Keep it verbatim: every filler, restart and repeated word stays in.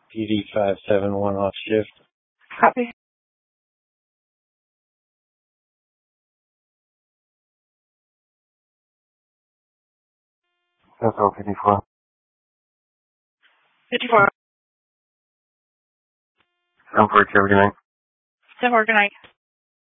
P D five seven one off shift. Copy. That's all fifty-four. fifty-four. I'm for good night. ten four, good night.